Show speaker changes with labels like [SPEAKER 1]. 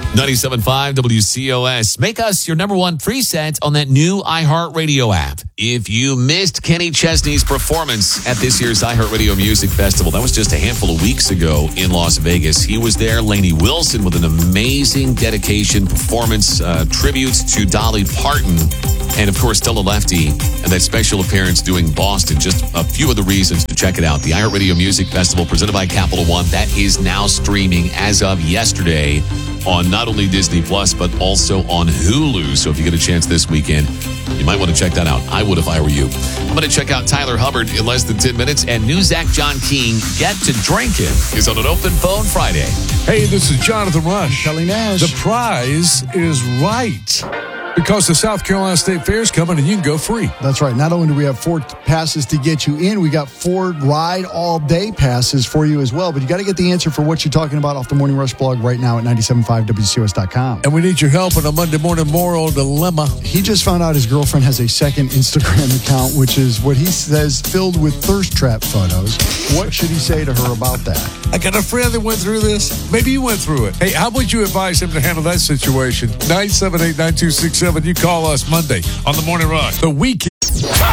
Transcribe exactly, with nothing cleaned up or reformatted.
[SPEAKER 1] ninety-seven point five W C O S. Make us your number one preset on that new iHeartRadio app. If you missed Kenny Chesney's performance at this year's iHeartRadio Music Festival, that was just a handful of weeks ago in Las Vegas. He was there. Lainey Wilson with an amazing dedication performance, uh, tribute to Dolly Parton. And, of course, Stella Lefty and that special appearance doing Boston. Just a few of the reasons to check it out. The iHeartRadio Music Festival presented by Capital One. That is now streaming as of yesterday on not only Disney Plus, but also on Hulu. So if you get a chance this weekend, you might want to check that out. I would if I were you. I'm going to check out Tyler Hubbard in less than ten minutes. And new Zach John King, Get to Drinking, is on an Open Phone Friday.
[SPEAKER 2] Hey, this is Jonathan Rush.
[SPEAKER 3] Kelly Nash.
[SPEAKER 2] The prize is right. Because the South Carolina State Fair is coming and you can go free.
[SPEAKER 3] That's right. Not only do we have four passes to get you in, we got four ride all day passes for you as well. But you got to get the answer for what you're talking about off the Morning Rush blog right now at ninety-seven point five W C O S dot com.
[SPEAKER 2] And we need your help in a Monday morning moral dilemma.
[SPEAKER 3] He just found out his girlfriend has a second Instagram account, which is what he says filled with thirst trap photos. What should he say to her about that?
[SPEAKER 2] I got a friend that went through this. Maybe you went through it. Hey, how would you advise him to handle that situation? nine seven eight, nine two six seven. You call us Monday on the Morning Rush. The weekend.